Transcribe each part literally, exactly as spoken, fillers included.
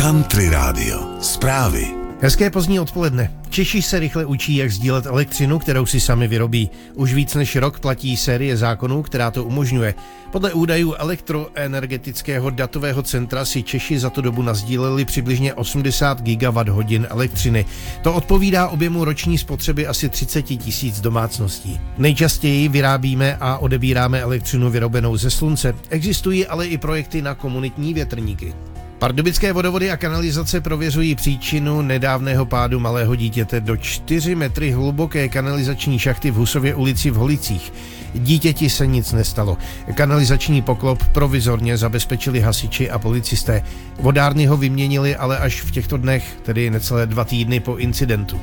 Country Radio. Zprávy. Hezké pozdní odpoledne. Češi se rychle učí, jak sdílet elektřinu, kterou si sami vyrobí. Už víc než rok platí série zákonů, která to umožňuje. Podle údajů elektroenergetického datového centra si Češi za tu dobu nasdíleli přibližně osmdesát gigawatt-hodin elektřiny. To odpovídá objemu roční spotřeby asi třicet tisíc domácností. Nejčastěji vyrábíme a odebíráme elektřinu vyrobenou ze slunce. Existují ale i projekty na komunitní větrníky. Pardubické vodovody a kanalizace prověřují příčinu nedávného pádu malého dítěte do čtyři metry hluboké kanalizační šachty v Husově ulici v Holicích. Dítěti se nic nestalo. Kanalizační poklop provizorně zabezpečili hasiči a policisté. Vodárny ho vyměnili ale až v těchto dnech, tedy necelé dva týdny po incidentu.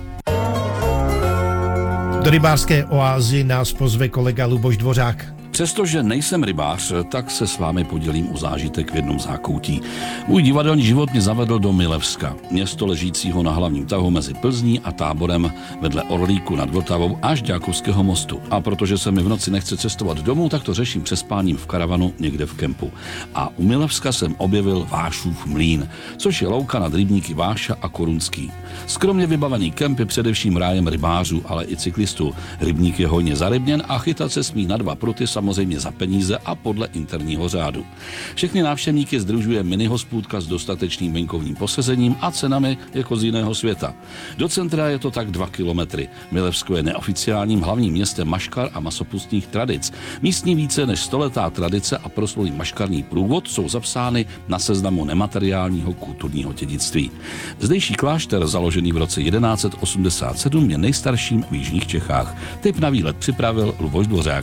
Do rybářské oázy nás pozve kolega Luboš Dvořák. Přestože nejsem rybář, tak se s vámi podělím o zážitek v jednom zákoutí. Můj divadelní život mě zavedl do Milevska, město ležícího na hlavním tahu mezi Plzní a Táborem vedle Orlíku nad Vltavou až Ďákovského mostu. A protože se mi v noci nechce cestovat domů, tak to řeším přespáním v karavanu někde v kempu. A u Milevska jsem objevil Vášův mlýn, což je louka nad rybníky Váša a Korunský. Skromně vybavený kemp je především rájem rybářů, ale i cyklistů. Rybník je hojně zarybněn a chytat se smí na dva pruty samozřejmě za peníze a podle interního řádu. Všechny návštěvníky sdružuje minihospůdka s dostatečným venkovním posezením a cenami jako z jiného světa. Do centra je to tak dva kilometry. Milevsko je neoficiálním hlavním městem maškar a masopustních tradic. Místní více než stoletá tradice a proslulý maškarní průvod jsou zapsány na seznamu nemateriálního kulturního dědictví. Zdejší klášter, založený v roce jedenáct set osmdesát sedm, je nejstarším v jižních Čechách. Tip na výlet připravil Luboš Dvořák.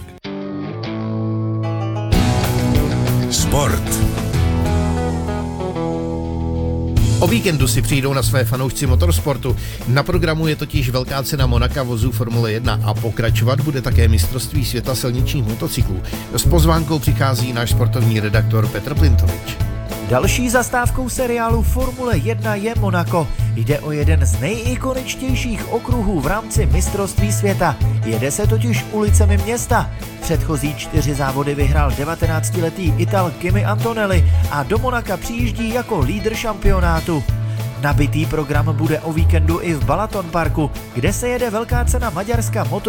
Sport. O víkendu si přijdou na své fanoušci motorsportu. Na programu je totiž velká cena Monaka vozů Formule jedna a pokračovat bude také mistrovství světa silničních motocyklů. S pozvánkou přichází náš sportovní redaktor Petr Plintovič. Další zastávkou seriálu Formule jedna je Monako. Jde o jeden z nejikoničtějších okruhů v rámci mistrovství světa. Jede se totiž ulicemi města. Předchozí čtyři závody vyhrál devatenáctiletý Ital Kimi Antonelli a do Monaka přijíždí jako lídr šampionátu. Nabitý program bude o víkendu i v Balaton Parku, kde se jede velká cena Maďarska motor